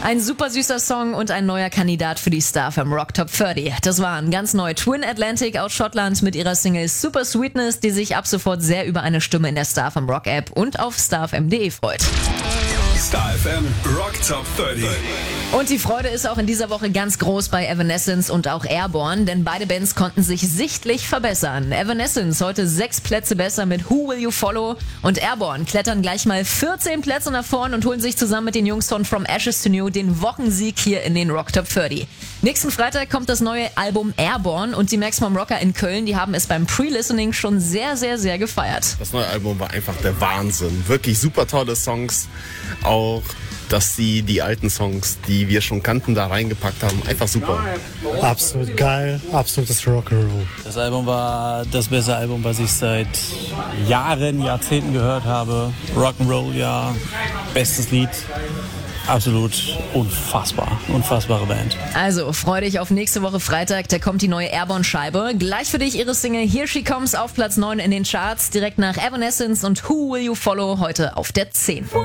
Ein super süßer Song und ein neuer Kandidat für die Star FM Rock Top 30. Das waren ganz neu Twin Atlantic aus Schottland mit ihrer Single Super Sweetness, die sich ab sofort sehr über eine Stimme in der Star FM Rock App und auf starfm.de freut. Star FM Rock Top 30. Und die Freude ist auch in dieser Woche ganz groß bei Evanescence und auch Airborne, denn beide Bands konnten sich sichtlich verbessern. Evanescence heute 6 Plätze besser mit Who Will You Follow und Airborne klettern gleich mal 14 Plätze nach vorn und holen sich zusammen mit den Jungs von From Ashes to New den Wochensieg hier in den Rock Top 30. Nächsten Freitag kommt das neue Album Airborne und die Maximum Rocker in Köln, die haben es beim Pre-Listening schon sehr, sehr, sehr gefeiert. Das neue Album war einfach der Wahnsinn. Wirklich super tolle Songs. Auch, dass sie die alten Songs, die wir schon kannten, da reingepackt haben. Einfach super. Absolut geil, absolutes Rock'n'Roll. Das Album war das beste Album, was ich seit Jahren, Jahrzehnten gehört habe. Rock'n'Roll, ja, bestes Lied. Absolut unfassbar. Unfassbare Band. Also, freu dich auf nächste Woche Freitag, da kommt die neue Airborne-Scheibe. Gleich für dich ihre Single Here She Comes auf Platz 9 in den Charts, direkt nach Evanescence und Who Will You Follow heute auf der 10.